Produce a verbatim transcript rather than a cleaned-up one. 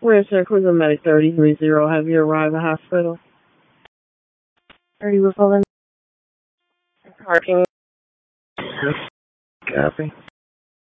Wheelchair Cruiser Medic thirty-three zero. Have you arrived at the hospital? Are you calling parking? Copy.